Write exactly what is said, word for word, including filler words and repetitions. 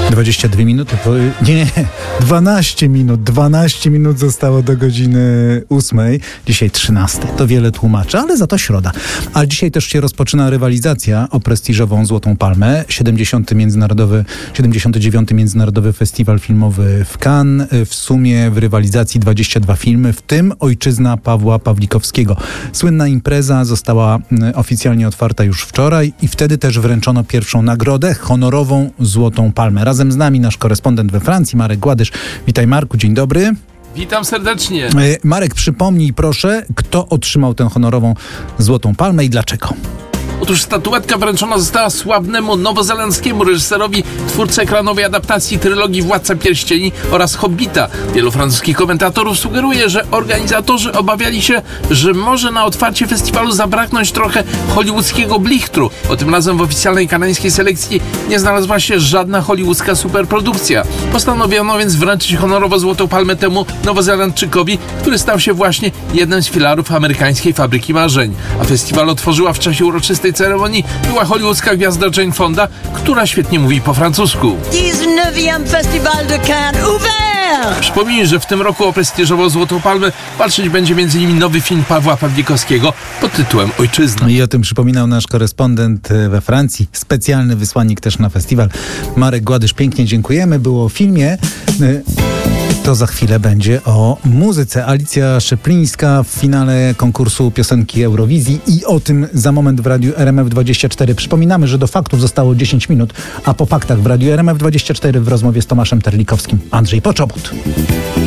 dwadzieścia dwie minuty, po, nie, dwanaście minut, dwanaście minut zostało do godziny ósmej, dzisiaj trzynaste, to wiele tłumaczy, ale za to środa. A dzisiaj też się rozpoczyna rywalizacja o prestiżową Złotą Palmę, siedemdziesiąty międzynarodowy, siedemdziesiąty dziewiąty Międzynarodowy Festiwal Filmowy w Cannes, w sumie w rywalizacji dwadzieścia dwa filmy, w tym Ojczyzna Pawła Pawlikowskiego. Słynna impreza została oficjalnie otwarta już wczoraj i wtedy też wręczono pierwszą nagrodę, honorową Złotą Palmę. Razem z nami nasz korespondent we Francji, Marek Gładysz. Witaj, Marku, dzień dobry. Witam serdecznie. Marek, przypomnij proszę, kto otrzymał tę honorową Złotą Palmę i dlaczego? Otóż statuetka wręczona została sławnemu nowozelandzkiemu reżyserowi, twórcy ekranowej adaptacji trylogii Władca Pierścieni oraz Hobbita. Wielu francuskich komentatorów sugeruje, że organizatorzy obawiali się, że może na otwarcie festiwalu zabraknąć trochę hollywoodzkiego blichtru, bo tym razem w oficjalnej kanańskiej selekcji nie znalazła się żadna hollywoodzka superprodukcja. Postanowiono więc wręczyć honorowo Złotą Palmę temu Nowozelandczykowi, który stał się właśnie jednym z filarów amerykańskiej fabryki marzeń. A festiwal otworzyła w czasie uroczystej ceremonii była hollywoodzka gwiazda Jane Fonda, która świetnie mówi po francusku. dziewiętnasty Festival de Cannes ouvert! Przypomnij, że w tym roku o prestiżową Złotą Palmę walczyć będzie między innymi nowy film Pawła Pawlikowskiego pod tytułem Ojczyzna. I o tym przypominał nasz korespondent we Francji, specjalny wysłannik też na festiwal, Marek Gładysz. Pięknie dziękujemy. Było o filmie. To za chwilę będzie o muzyce. Alicja Szeplińska w finale konkursu piosenki Eurowizji i o tym za moment w Radiu R M F dwadzieścia cztery. Przypominamy, że do faktów zostało dziesięć minut, a po faktach w Radiu R M F dwadzieścia cztery w rozmowie z Tomaszem Terlikowskim Andrzej Poczobut.